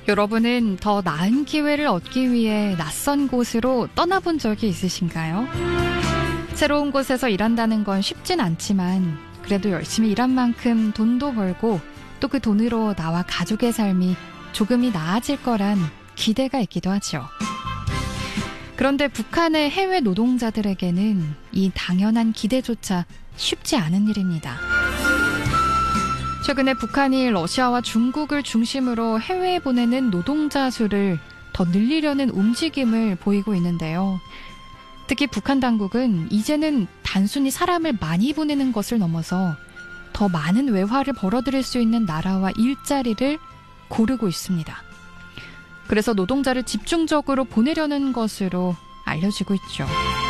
여러분은 더 나은 기회를 얻기 위해 낯선 곳으로 떠나본 적이 있으신가요? 새로운 곳에서 일한다는 건 쉽진 않지만 그래도 열심히 일한 만큼 돈도 벌고 또 그 돈으로 나와 가족의 삶이 조금이 나아질 거란 기대가 있기도 하죠. 그런데 북한의 해외 노동자들에게는 이 당연한 기대조차 쉽지 않은 일입니다. 최근에 북한이 러시아와 중국을 중심으로 해외에 보내는 노동자 수를 더 늘리려는 움직임을 보이고 있는데요. 특히 북한 당국은 이제는 단순히 사람을 많이 보내는 것을 넘어서 더 많은 외화를 벌어들일 수 있는 나라와 일자리를 고르고 있습니다. 그래서 노동자를 집중적으로 보내려는 것으로 알려지고 있죠.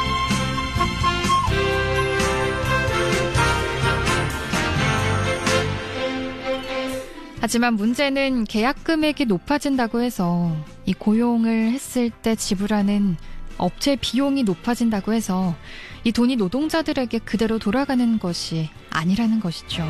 하지만 문제는 계약 금액이 높아진다고 해서 이 고용을 했을 때 지불하는 업체 비용이 높아진다고 해서 이 돈이 노동자들에게 그대로 돌아가는 것이 아니라는 것이죠.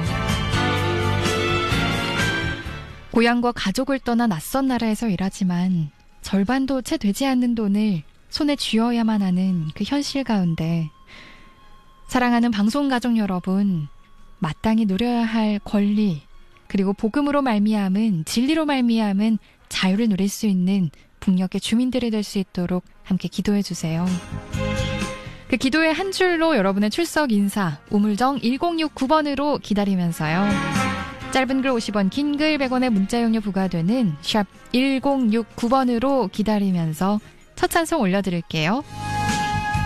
고향과 가족을 떠나 낯선 나라에서 일하지만 절반도 채 되지 않는 돈을 손에 쥐어야만 하는 그 현실 가운데 사랑하는 방송가족 여러분, 마땅히 누려야 할 권리 그리고 복음으로 말미암은 진리로 말미암은 자유를 누릴 수 있는 북녘의 주민들이 될 수 있도록 함께 기도해 주세요. 그 기도의 한 줄로 여러분의 출석 인사 우물정 1069번으로 기다리면서요. 짧은 글 50원, 긴 글 100원의 문자 용료 부과되는 샵 1069번으로 기다리면서 첫 찬송 올려드릴게요.